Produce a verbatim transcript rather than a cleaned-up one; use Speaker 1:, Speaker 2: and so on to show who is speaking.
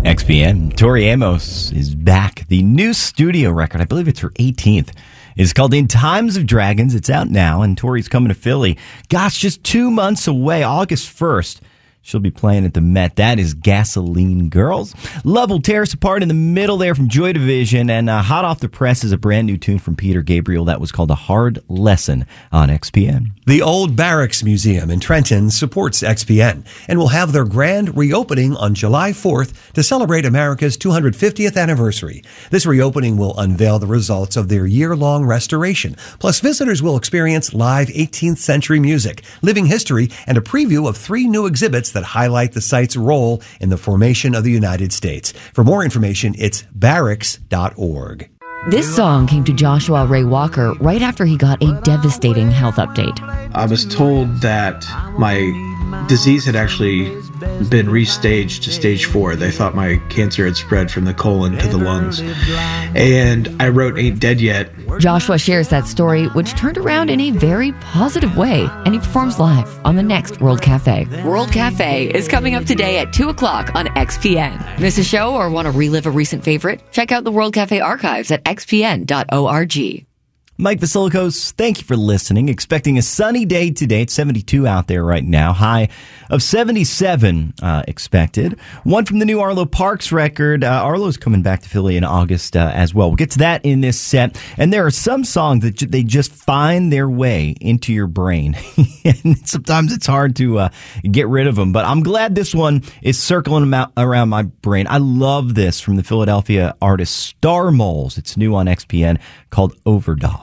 Speaker 1: X P N. Tori Amos is back. The new studio record, I believe it's her eighteenth, is called In Times of Dragons. It's out now, and Tori's coming to Philly. Gosh, just two months away, August first. She'll be playing at the Met. That is Gasoline Girls. Love Will Tear Us Apart in the middle there from Joy Division. And uh, hot off the press is a brand new tune from Peter Gabriel that was called A Hard Lesson on X P N.
Speaker 2: The Old Barracks Museum in Trenton supports X P N and will have their grand reopening on July fourth to celebrate America's two hundred fiftieth anniversary. This reopening will unveil the results of their year-long restoration. Plus, visitors will experience live eighteenth century music, living history, and a preview of three new exhibits that highlight the site's role in the formation of the United States. For more information, it's barracks dot org.
Speaker 3: This song came to Joshua Ray Walker right after he got a devastating health update.
Speaker 4: I was told that my disease had actually been restaged to stage four. They thought my cancer had spread from the colon to the lungs. And I wrote Ain't Dead Yet.
Speaker 3: Joshua shares that story, which turned around in a very positive way, and he performs live on the next World Cafe. World Cafe is coming up today at two o'clock on X P N. Miss a show or want to relive a recent favorite? Check out the World Cafe archives at x p n dot org.
Speaker 1: Mike Vasilikos, thank you for listening. Expecting a sunny day today. It's seventy-two out there right now. High of seventy-seven uh, expected. One from the new Arlo Parks record. Uh, Arlo's coming back to Philly in August uh, as well. We'll get to that in this set. And there are some songs that j- they just find their way into your brain. And sometimes it's hard to uh, get rid of them. But I'm glad this one is circling them out around my brain. I love this from the Philadelphia artist Star Moles. It's new on X P N called Overdog.